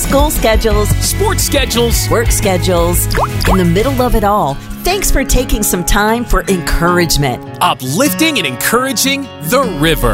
School schedules, sports schedules, work schedules. In the middle of it all, thanks for taking some time for encouragement. uplifting and encouraging the river.